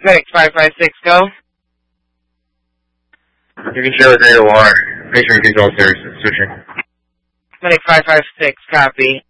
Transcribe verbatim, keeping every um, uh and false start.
Medic five five six, go. You can share with Greater War. Patient control services. Switching. Medic five five six, copy.